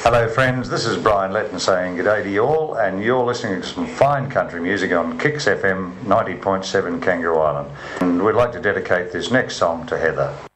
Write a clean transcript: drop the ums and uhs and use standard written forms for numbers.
Hello friends, this is Brian Letton saying good day to you all, and you're listening to some fine country music on Kicks FM 90.7 Kangaroo Island. And we'd like to dedicate this next song to Heather.